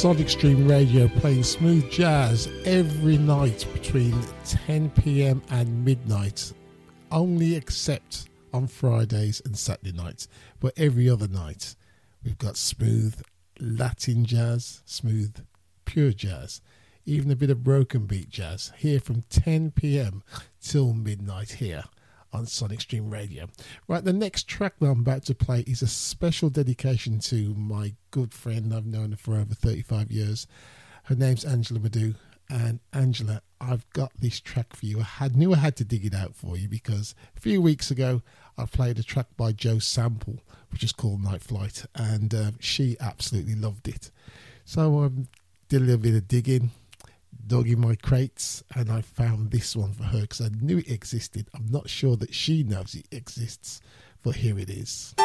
Sonic Stream Radio, playing smooth jazz every night between 10 p.m. and midnight, only except on Fridays and Saturday nights. But every other night we've got smooth Latin jazz, smooth pure jazz, even a bit of broken beat jazz, here from 10 p.m. till midnight here on Sonic Stream Radio. Right, the next track that I'm about to play is a special dedication to my good friend. I've known her for over 35 years. Her name's Angela Madu. And Angela, I've got this track for you. I knew I had to dig it out for you because a few weeks ago I played a track by Joe Sample, which is called Night Flight, and she absolutely loved it. So I did a little bit of digging, dug in my crates, and I found this one for her because I knew it existed. I'm not sure that she knows it exists, but here it is.